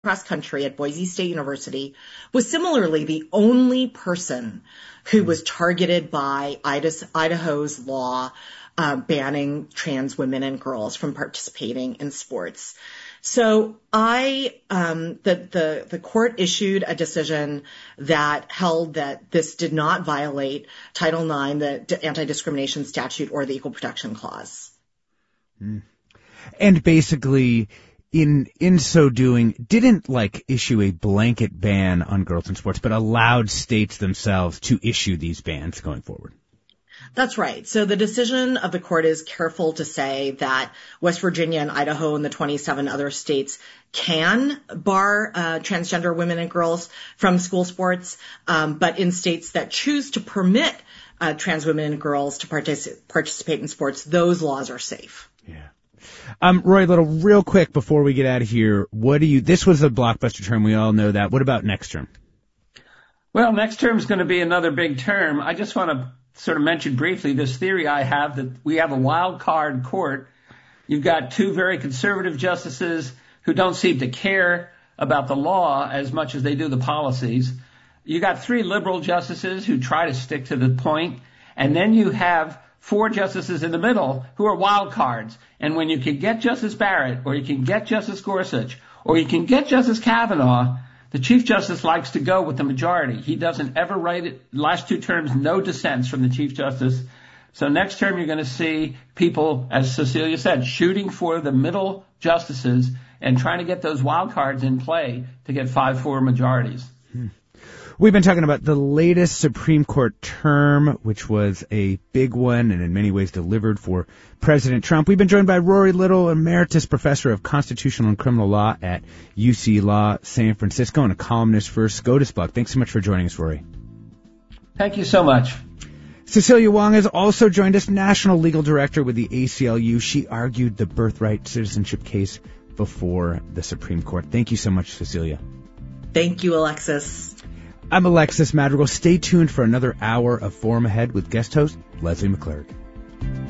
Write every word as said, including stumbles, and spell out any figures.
cross country at Boise State University, was similarly the only person who was targeted by Idaho's law uh, banning trans women and girls from participating in sports. So I, um, the, the, the court issued a decision that held that this did not violate Title nine, the anti-discrimination statute, or the Equal Protection Clause. Mm. And basically, in in so doing, didn't like issue a blanket ban on girls in sports, but allowed states themselves to issue these bans going forward. That's right. So the decision of the court is careful to say that West Virginia and Idaho and the twenty-seven other states can bar uh, transgender women and girls from school sports, um, but in states that choose to permit uh, trans women and girls to partic- participate in sports, those laws are safe. Yeah. Um, Roy Little, real quick before we get out of here, what do you, this was a blockbuster term, we all know that. What about next term? Well, next term is going to be another big term. I just want to sort of mention briefly this theory I have that we have a wild card court. You've got two very conservative justices who don't seem to care about the law as much as they do the policies. You got three liberal justices who try to stick to the point, and then you have four justices in the middle who are wild cards. And when you can get Justice Barrett, or you can get Justice Gorsuch, or you can get Justice Kavanaugh, the Chief Justice likes to go with the majority. He doesn't ever write it. Last two terms, no dissents from the Chief Justice. So next term, you're going to see people, as Cecilia said, shooting for the middle justices and trying to get those wild cards in play to get five four majorities. Hmm. We've been talking about the latest Supreme Court term, which was a big one and in many ways delivered for President Trump. We've been joined by Rory Little, Emeritus Professor of Constitutional and Criminal Law at U C Law San Francisco and a columnist for SCOTUS Blog. Thanks so much for joining us, Rory. Thank you so much. Cecilia Wong has also joined us, National Legal Director with the A C L U. She argued the birthright citizenship case before the Supreme Court. Thank you so much, Cecilia. Thank you, Alexis. I'm Alexis Madrigal. Stay tuned for another hour of Forum Ahead with guest host Leslie McClurg.